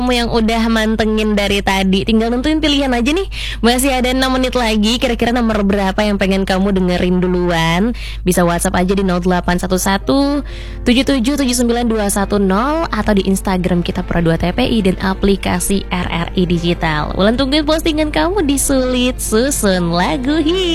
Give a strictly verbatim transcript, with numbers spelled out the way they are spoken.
Kamu yang udah mantengin dari tadi, tinggal nentuin pilihan aja nih. Masih ada enam menit lagi, kira-kira nomor berapa yang pengen kamu dengerin duluan? Bisa WhatsApp aja di nol delapan satu satu tujuh tujuh tujuh sembilan dua satu nol atau di Instagram kita Pro dua T P I dan aplikasi R R I Digital. Wulan tungguin postingan kamu di Sulit Susun Lagu Hits.